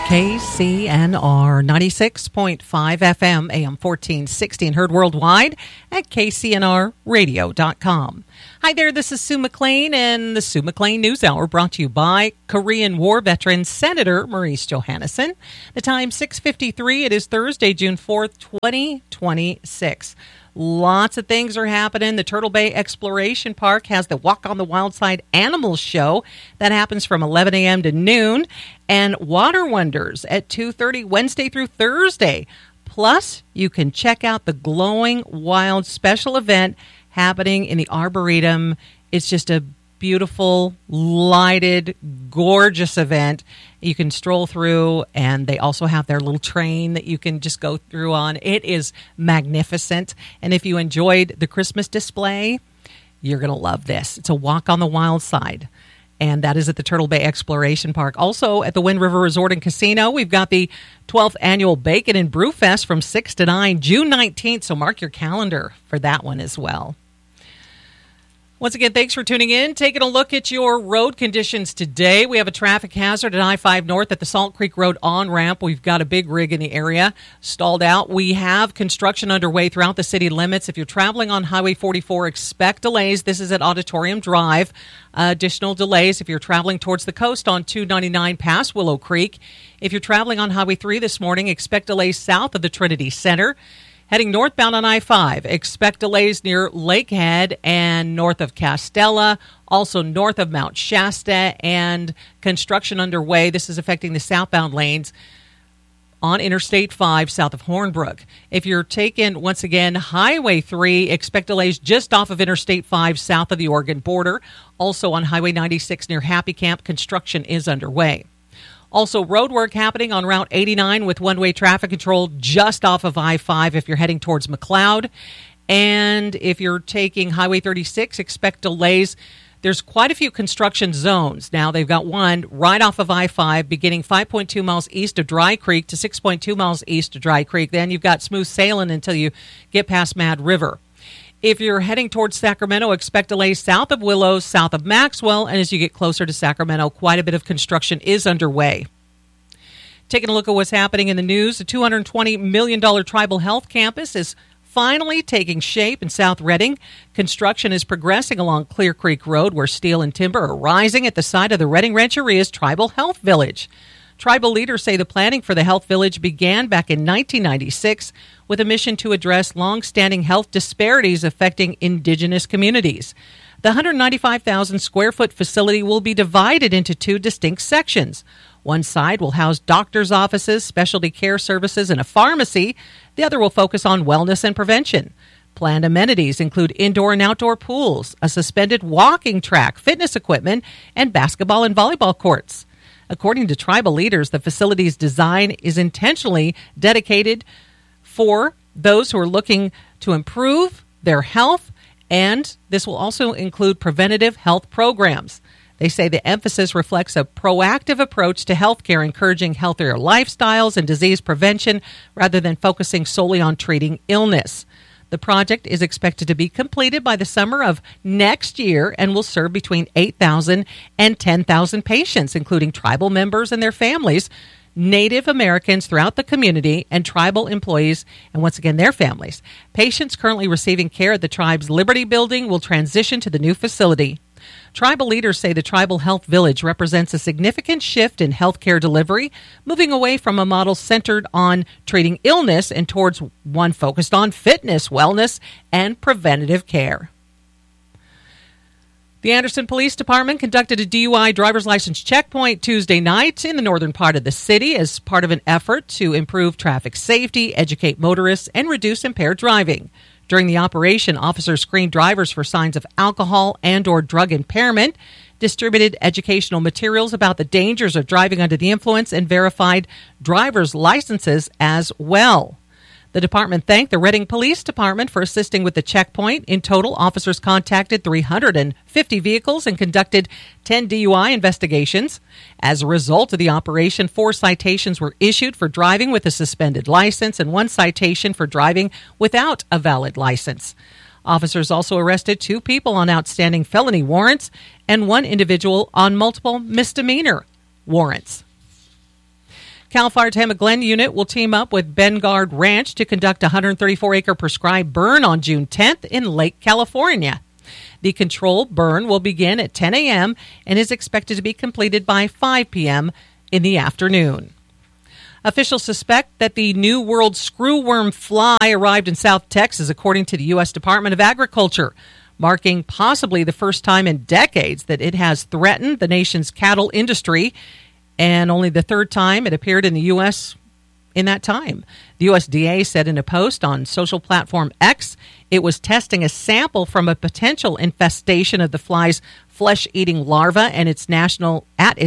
KCNR 96.5 FM, AM 1460, and heard worldwide at kcnrradio.com. Hi there, this is Sue McLean, and the Sue McLean News Hour brought to you by Korean War veteran Senator Maurice Johannesson. The time 6:53. It is Thursday, June 4th, 2026. Lots of things are happening. The Turtle Bay Exploration Park has the Walk on the Wild Side Animals Show. That happens from 11 a.m. to noon. And Water Wonders at 2:30 Wednesday through Thursday. Plus, you can check out the Glowing Wild special event happening in the Arboretum. It's just a beautiful, lighted, gorgeous event. You can stroll through, and they also have their little train that you can just go through on. It is magnificent. And if you enjoyed the Christmas display, you're going to love this. It's a Walk on the Wild Side, and that is at the Turtle Bay Exploration Park. Also at the Wind River Resort and Casino, we've got the 12th Annual Bacon and Brew Fest from 6 to 9, June 19th, so mark your calendar for that one as well. Once again, thanks for tuning in. Taking a look at your road conditions today. We have a traffic hazard at I-5 North at the Salt Creek Road on-ramp. We've got a big rig in the area stalled out. We have construction underway throughout the city limits. If you're traveling on Highway 44, expect delays. This is at Auditorium Drive. Additional delays if you're traveling towards the coast on 299 past Willow Creek. If you're traveling on Highway 3 this morning, expect delays south of the Trinity Center. Heading northbound on I-5, expect delays near Lakehead and north of Castella, also north of Mount Shasta, and construction underway. This is affecting the southbound lanes on Interstate 5 south of Hornbrook. If you're taking, once again, Highway 3, expect delays just off of Interstate 5 south of the Oregon border. Also on Highway 96 near Happy Camp, construction is underway. Also, road work happening on Route 89 with one-way traffic control just off of I-5 if you're heading towards McLeod. And if you're taking Highway 36, expect delays. There's quite a few construction zones. Now, they've got one right off of I-5 beginning 5.2 miles east of Dry Creek to 6.2 miles east of Dry Creek. Then you've got smooth sailing until you get past Mad River. If you're heading towards Sacramento, expect delays south of Willows, south of Maxwell, and as you get closer to Sacramento, quite a bit of construction is underway. Taking a look at what's happening in the news, the $220 million Tribal Health Campus is finally taking shape in South Redding. Construction is progressing along Clear Creek Road, where steel and timber are rising at the side of the Redding Rancheria's Tribal Health Village. Tribal leaders say the planning for the Health Village began back in 1996 with a mission to address long-standing health disparities affecting indigenous communities. The 195,000-square-foot facility will be divided into two distinct sections. One side will house doctors' offices, specialty care services, and a pharmacy. The other will focus on wellness and prevention. Planned amenities include indoor and outdoor pools, a suspended walking track, fitness equipment, and basketball and volleyball courts. According to tribal leaders, the facility's design is intentionally dedicated for those who are looking to improve their health, and this will also include preventative health programs. They say the emphasis reflects a proactive approach to healthcare, encouraging healthier lifestyles and disease prevention rather than focusing solely on treating illness. The project is expected to be completed by the summer of next year and will serve between 8,000 and 10,000 patients, including tribal members and their families, Native Americans throughout the community, and tribal employees, and once again, their families. Patients currently receiving care at the tribe's Liberty Building will transition to the new facility. Tribal leaders say the Tribal Health Village represents a significant shift in healthcare delivery, moving away from a model centered on treating illness and towards one focused on fitness, wellness, and preventative care. The Anderson Police Department conducted a DUI driver's license checkpoint Tuesday night in the northern part of the city as part of an effort to improve traffic safety, educate motorists, and reduce impaired driving. During the operation, officers screened drivers for signs of alcohol and/or drug impairment, distributed educational materials about the dangers of driving under the influence, and verified driver's licenses as well. The department thanked the Redding Police Department for assisting with the checkpoint. In total, officers contacted 350 vehicles and conducted 10 DUI investigations. As a result of the operation, 4 citations were issued for driving with a suspended license and 1 citation for driving without a valid license. Officers also arrested 2 people on outstanding felony warrants and 1 individual on multiple misdemeanor warrants. CAL FIRE's Hema Glen unit will team up with Bengard Ranch to conduct a 134-acre prescribed burn on June 10th in Lake California. The controlled burn will begin at 10 a.m. and is expected to be completed by 5 p.m. in the afternoon. Officials suspect that the New World screwworm fly arrived in South Texas, according to the U.S. Department of Agriculture, marking possibly the first time in decades that it has threatened the nation's cattle industry, and only the third time it appeared in the U.S. in that time. The USDA said in a post on social platform X it was testing a sample from a potential infestation of the fly's flesh-eating larva and its national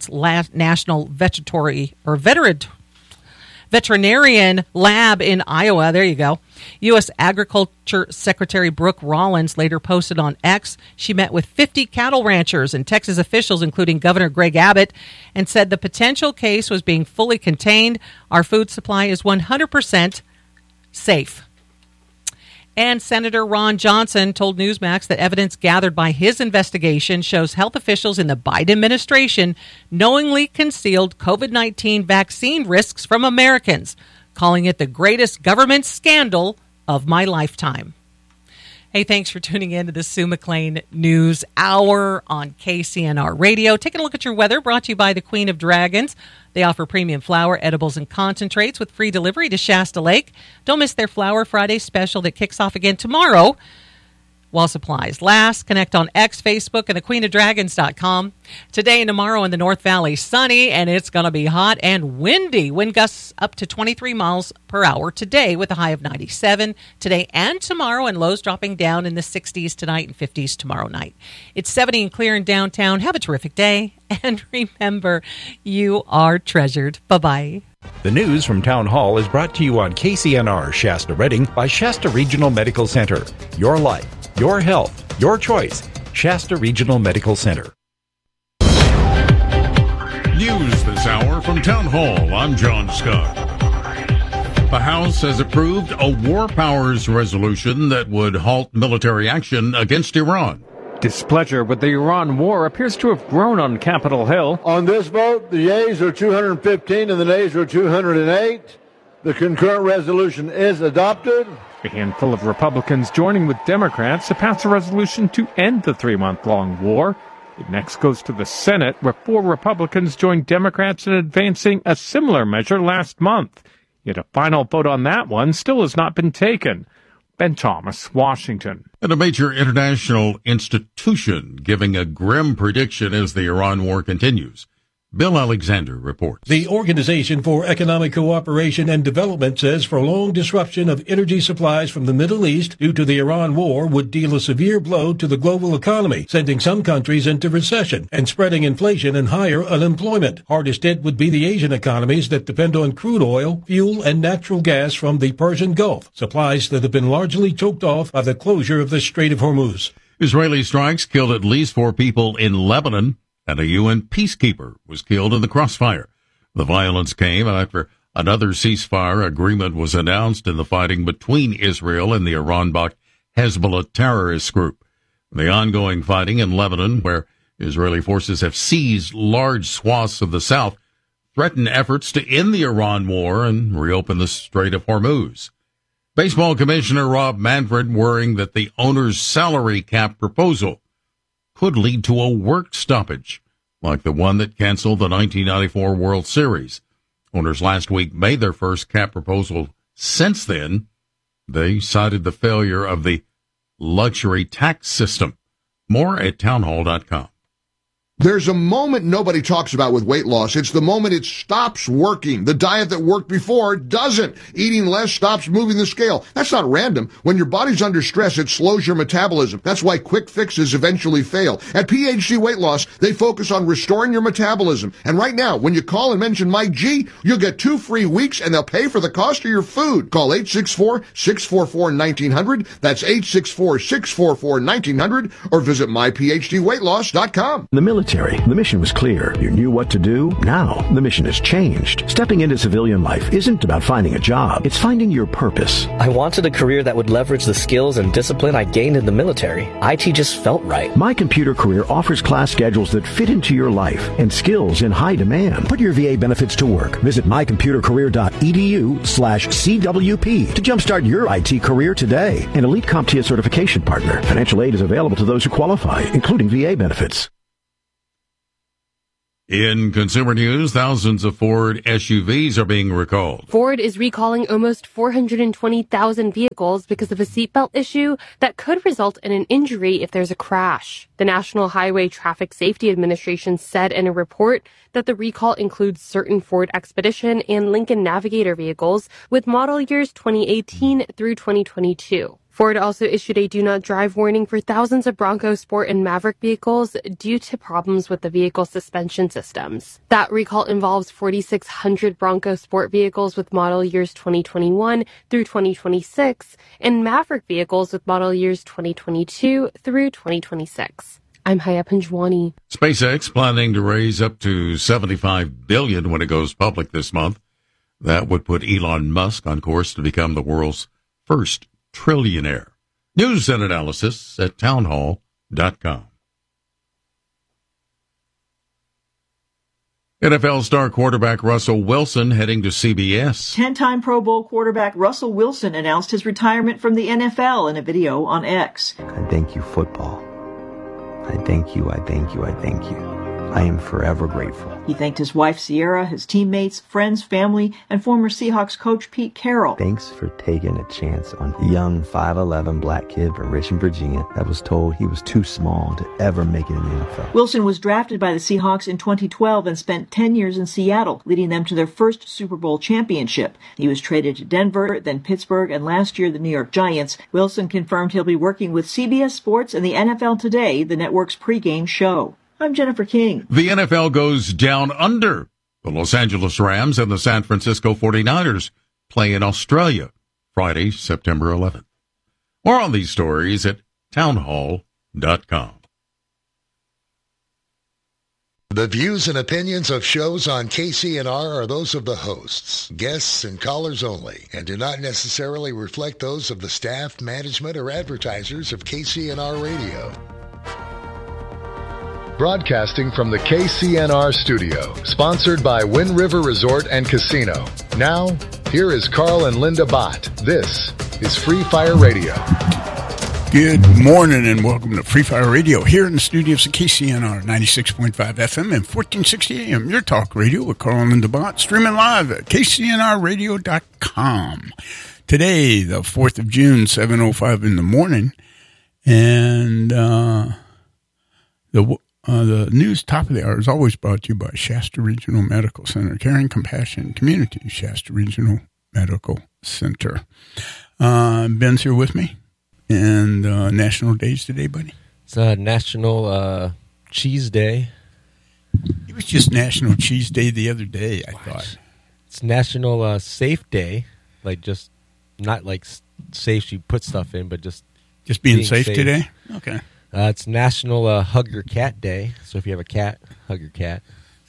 veterinarian lab in Iowa. There you go. U.S. Agriculture Secretary Brooke Rollins later posted on X she met with 50 cattle ranchers and Texas officials, including Governor Greg Abbott, and said the potential case was being fully contained. Our food supply is 100% safe. And Senator Ron Johnson told Newsmax that evidence gathered by his investigation shows health officials in the Biden administration knowingly concealed COVID-19 vaccine risks from Americans, calling it the greatest government scandal of my lifetime. Hey, thanks for tuning in to the Sue McLean News Hour on KCNR Radio. Taking a look at your weather, brought to you by the Queen of Dragons. They offer premium flour, edibles, and concentrates with free delivery to Shasta Lake. Don't miss their Flower Friday special that kicks off again tomorrow while supplies last. Connect on X, Facebook, and thequeenofdragons.com. Today and tomorrow in the North Valley, sunny, and it's going to be hot and windy. Wind gusts up to 23 miles per hour today with a high of 97 today and tomorrow, and lows dropping down in the 60s tonight and 50s tomorrow night. It's 70 and clear in downtown. Have a terrific day, and remember, you are treasured. Bye-bye. The news from Town Hall is brought to you on KCNR Shasta Redding by Shasta Regional Medical Center. Your life, your health, your choice. Shasta Regional Medical Center. News this hour from Town Hall. I'm John Scott. The House has approved a War Powers resolution that would halt military action against Iran. Displeasure with the Iran war appears to have grown on Capitol Hill. On this vote, the yeas are 215 and the nays are 208. The concurrent resolution is adopted. A handful of Republicans joining with Democrats to pass a resolution to end the 3-month-long war. It next goes to the Senate, where 4 Republicans joined Democrats in advancing a similar measure last month. Yet a final vote on that one still has not been taken. Ben Thomas, Washington. And a major international institution giving a grim prediction as the Iran war continues. Bill Alexander reports. The Organization for Economic Cooperation and Development says prolonged disruption of energy supplies from the Middle East due to the Iran war would deal a severe blow to the global economy, sending some countries into recession and spreading inflation and higher unemployment. Hardest hit would be the Asian economies that depend on crude oil, fuel, and natural gas from the Persian Gulf, supplies that have been largely choked off by the closure of the Strait of Hormuz. Israeli strikes killed at least 4 people in Lebanon, and a UN peacekeeper was killed in the crossfire. The violence came after another ceasefire agreement was announced in the fighting between Israel and the Iran-backed Hezbollah terrorist group. The ongoing fighting in Lebanon, where Israeli forces have seized large swaths of the south, threaten efforts to end the Iran war and reopen the Strait of Hormuz. Baseball Commissioner Rob Manfred worrying that the owner's salary cap proposal could lead to a work stoppage, like the one that canceled the 1994 World Series. Owners last week made their first cap proposal since then. They cited the failure of the luxury tax system. More at townhall.com. There's a moment nobody talks about with weight loss. It's the moment it stops working. The diet that worked before doesn't. Eating less stops moving the scale. That's not random. When your body's under stress, it slows your metabolism. That's why quick fixes eventually fail. At PhD Weight Loss, they focus on restoring your metabolism. And right now, when you call and mention Mike G, you'll get 2 free weeks and they'll pay for the cost of your food. Call 864-644-1900. That's 864-644-1900 or visit myphdweightloss.com. The military military, the mission was clear. You knew what to do. Now, the mission has changed. Stepping into civilian life isn't about finding a job. It's finding your purpose. I wanted a career that would leverage the skills and discipline I gained in the military. IT just felt right. My Computer Career offers class schedules that fit into your life and skills in high demand. Put your VA benefits to work. Visit mycomputercareer.edu/CWP to jumpstart your IT career today. An elite CompTIA certification partner. Financial aid is available to those who qualify, including VA benefits. In consumer news, thousands of Ford SUVs are being recalled. Ford is recalling almost 420,000 vehicles because of a seatbelt issue that could result in an injury if there's a crash. The National Highway Traffic Safety Administration said in a report that the recall includes certain Ford Expedition and Lincoln Navigator vehicles with model years 2018 through 2022. Ford also issued a do not drive warning for thousands of Bronco Sport and Maverick vehicles due to problems with the vehicle suspension systems. That recall involves 4,600 Bronco Sport vehicles with model years 2021 through 2026 and Maverick vehicles with model years 2022 through 2026. I'm Haya Panjwani. SpaceX planning to raise up to $75 billion when it goes public this month. That would put Elon Musk on course to become the world's first trillionaire. News and analysis at townhall.com. NFL star quarterback Russell Wilson heading to CBS. 10-time Pro Bowl quarterback Russell Wilson announced his retirement from the NFL in a video on X. I thank you, football. I thank you, I thank you, I thank you. I am forever grateful. He thanked his wife Sierra, his teammates, friends, family, and former Seahawks coach Pete Carroll. Thanks for taking a chance on a young 5'11" black kid from Richmond, Virginia that was told he was too small to ever make it in the NFL. Wilson was drafted by the Seahawks in 2012 and spent 10 years in Seattle, leading them to their first Super Bowl championship. He was traded to Denver, then Pittsburgh, and last year the New York Giants. Wilson confirmed he'll be working with CBS Sports and the NFL Today, the network's pregame show. I'm Jennifer King. The NFL goes down under. The Los Angeles Rams and the San Francisco 49ers play in Australia Friday, September 11th. More on these stories at townhall.com. The views and opinions of shows on KCNR are those of the hosts, guests, and callers only, and do not necessarily reflect those of the staff, management, or advertisers of KCNR Radio. Broadcasting from the KCNR studio, sponsored by Wind River Resort and Casino. Now, here is Carl and Linda Bott. This is Free Fire Radio. Good morning and welcome to Free Fire Radio here in the studios of KCNR 96.5 FM and 1460 AM. Your talk radio with Carl and Linda Bott, streaming live at KCNRradio.com. Today, the 4th of June, 7:05 in the morning, and the news top of the hour is always brought to you by Shasta Regional Medical Center, caring compassion community. Shasta Regional Medical Center. Ben's here with me, and national days today, buddy. It's National Cheese Day. It was just National Cheese Day the other day. I thought it's National Safe Day, like just not like safe you put stuff in, but just being safe today. Okay. It's National Hug Your Cat Day. So if you have a cat, hug your cat.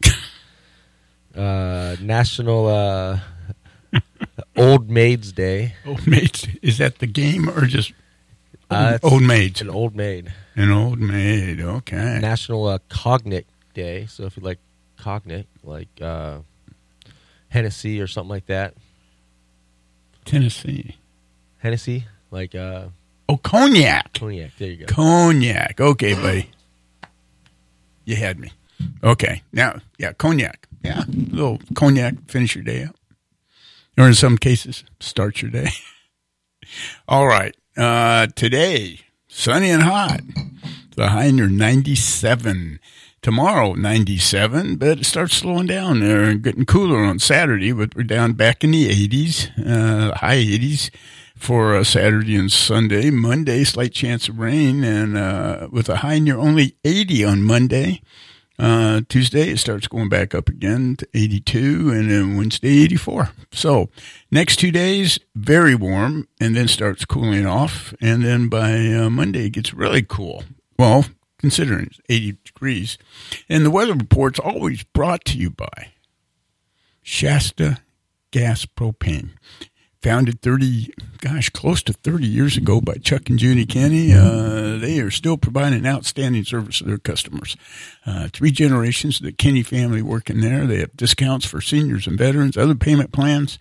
National Old Maids Day. Old Maids. Is that the game or just old maids? An old maid. An old maid. Okay. National Cognate Day. So if you like Cognate, like Hennessy or something like that. Hennessy, like cognac. Cognac, there you go. Cognac. Okay, buddy. You had me. Okay. Now, yeah, cognac. Yeah, a little cognac, finish your day up. Or in some cases, start your day. All right. Today, sunny and hot. The high near 97. Tomorrow, 97, but it starts slowing down there and getting cooler on Saturday, but we're down back in the 80s, high 80s. For Saturday and Sunday. Monday, slight chance of rain, and with a high near only 80 on Monday. Tuesday, it starts going back up again to 82, and then Wednesday, 84. So, next 2 days, very warm, and then starts cooling off, and then by Monday, it gets really cool. Well, considering it's 80 degrees. And the weather report's always brought to you by Shasta Gas Propane. Founded close to 30 years ago by Chuck and Judy Kenny. They are still providing outstanding service to their customers. 3 generations of the Kenny family working there. They have discounts for seniors and veterans, other payment plans.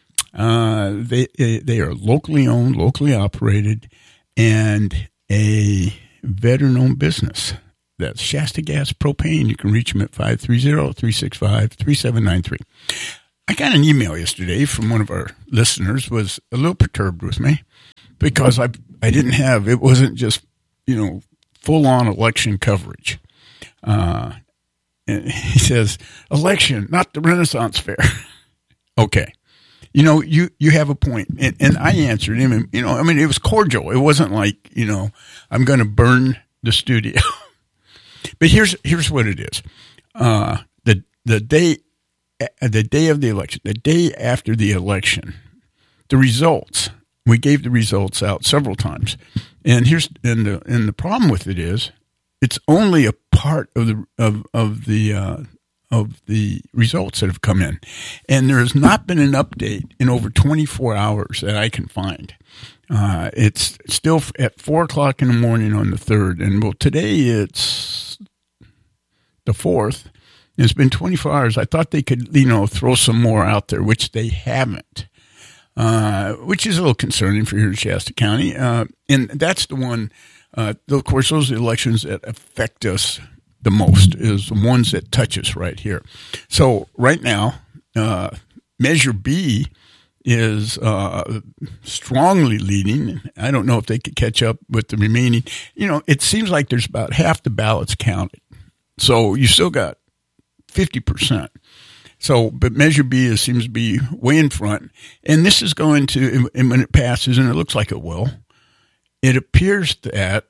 They are locally owned, locally operated, and a veteran-owned business. That's Shasta Gas Propane. You can reach them at 530-365-3793. I got an email yesterday from one of our listeners, was a little perturbed with me because I didn't have, it wasn't just, full-on election coverage. And he says, election, not the Renaissance Fair. Okay. You have a point. And I answered him, and, it was cordial. It wasn't like, I'm going to burn the studio. But here's what it is. The day of the election, the day after the election, the results, we gave the results out several times. And the problem with it is, it's only a part of the results that have come in. And there has not been an update in over 24 hours that I can find. It's still at 4:00 in the morning on the 3rd. And today it's the 4th. It's been 24 hours. I thought they could, throw some more out there, which they haven't, which is a little concerning for here in Shasta County. And that's the one, of course, those are the elections that affect us the most, is the ones that touch us right here. So right now, Measure B is strongly leading. I don't know if they could catch up with the remaining. It seems like there's about half the ballots counted. So you still got 50%. So, but Measure B seems to be way in front. And this is going to, and when it passes, and it looks like it will, it appears that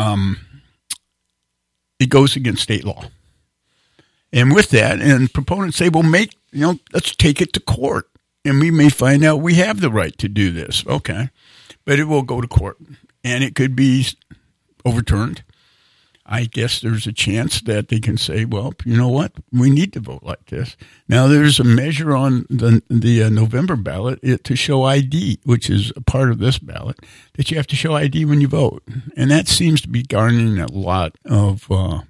it goes against state law. And with that, and proponents say, well, let's take it to court. And we may find out we have the right to do this. Okay. But it will go to court. And it could be overturned. I guess there's a chance that they can say, well, you know what? We need to vote like this. Now, there's a measure on the November ballot to show ID, which is a part of this ballot, that you have to show ID when you vote. And that seems to be garnering a lot of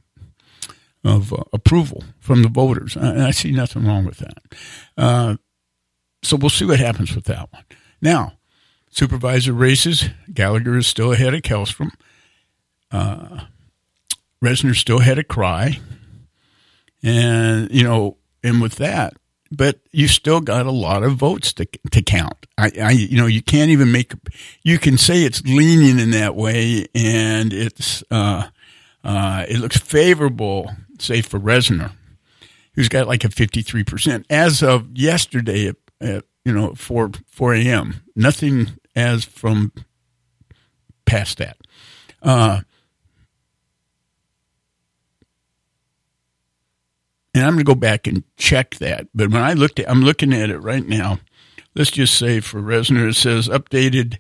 approval from the voters. And I see nothing wrong with that. So we'll see what happens with that one. Now, supervisor races, Gallagher is still ahead of Kellstrom. Resner still had a cry, and and with that, but you still got a lot of votes to count. You can't even you can say it's leaning in that way, and it's it looks favorable, say for Resner, who's got like a 53% as of yesterday at 4 a.m. Nothing as from past that. And I'm going to go back and check that. But when I'm looking at it right now. Let's just say for Resner, it says updated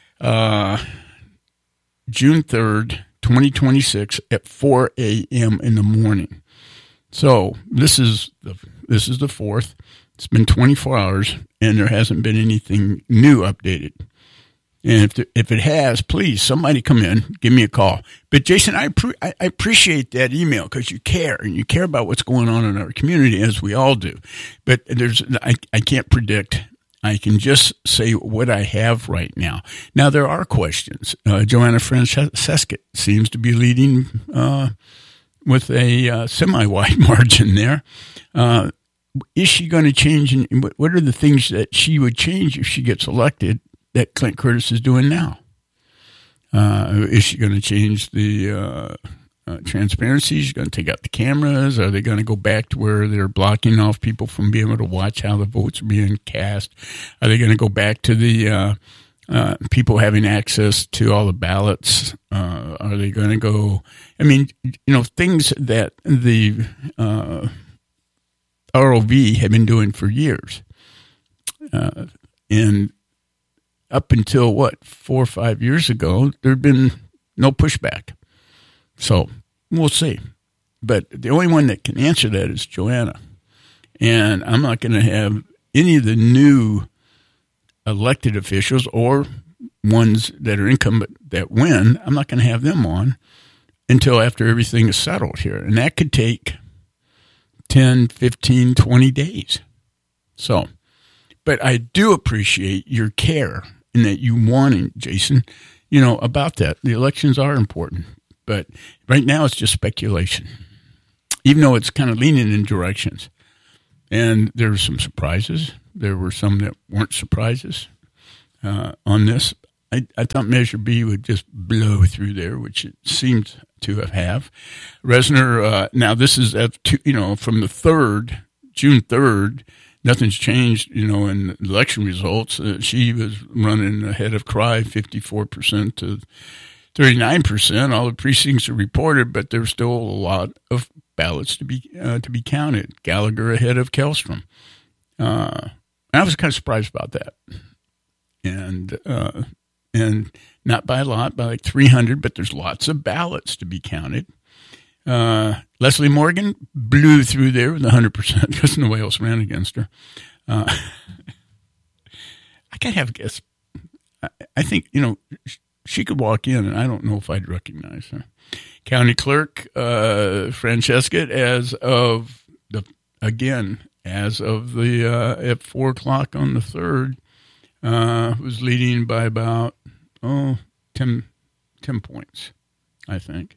June 3rd, 2026 at 4 a.m. in the morning. So this is the 4th. It's been 24 hours, and there hasn't been anything new updated. And if it has, please, somebody come in, give me a call. But, Jason, I appreciate that email because you care, and you care about what's going on in our community, as we all do. But I can't predict. I can just say what I have right now. Now, there are questions. Joanna Francesca seems to be leading with a semi-wide margin there. Is she going to change? What are the things that she would change if she gets elected that Clint Curtis is doing now? Is she going to change the transparency? Is she going to take out the cameras? Are they going to go back to where they're blocking off people from being able to watch how the votes are being cast? Are they going to go back to the people having access to all the ballots? Are they going to go? I mean, things that the ROV have been doing for years. And up until 4 or 5 years ago, there'd been no pushback. So we'll see. But the only one that can answer that is Joanna. And I'm not going to have any of the new elected officials or ones that are incumbent that win, I'm not going to have them on until after everything is settled here. And that could take 10, 15, 20 days. So, but I do appreciate your care in that you wanting, Jason, about that. The elections are important. But right now it's just speculation, even though it's kind of leaning in directions. And there were some surprises. There were some that weren't surprises on this. I thought Measure B would just blow through there, which it seems to have. Reznor, now this is from the 3rd, June 3rd, nothing's changed, in election results. She was running ahead of Cry, 54% to 39%. All the precincts are reported, but there's still a lot of ballots to be counted. Gallagher ahead of Kellstrom. I was kind of surprised about that. And not by a lot, by like 300, but there's lots of ballots to be counted. Leslie Morgan blew through there with 100% because nobody else ran against her. I gotta have a guess. I think, she could walk in, and I don't know if I'd recognize her. County Clerk Francesca, as of the at 4 o'clock on the 3rd, was leading by about 10 points, I think.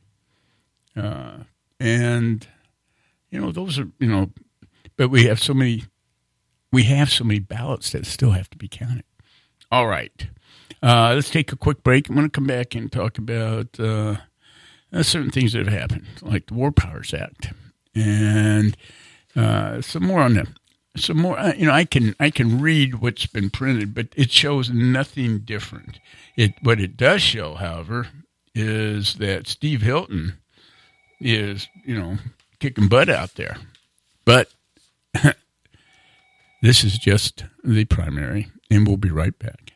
And those are but we have so many ballots that still have to be counted. All right. Let's take a quick break. I'm going to come back and talk about certain things that have happened, like the War Powers Act, and some more on them. Some more. I can read what's been printed, but it shows nothing different. What it does show, however, is that Steve Hilton is kicking butt out there. But this is just the primary, and we'll be right back.